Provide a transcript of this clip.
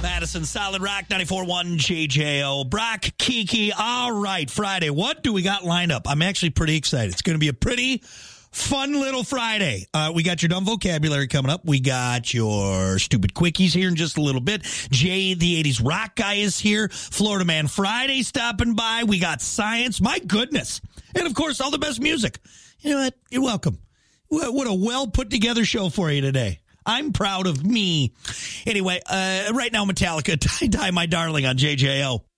Madison, Solid Rock, 94.1 JJO. Brock, Kiki. All right, Friday. What do we got lined up? I'm actually pretty excited. It's going to be a pretty fun little Friday. We got your dumb vocabulary coming up. We got your stupid quickies here in just a little bit. Jay, the 80s rock guy, is here. Florida Man Friday stopping by. We got science. My goodness. And, of course, all the best music. You know what? You're welcome. What a well-put-together show for you today. I'm proud of me. Anyway, right now, Metallica, Die, Die, My Darling on JJO.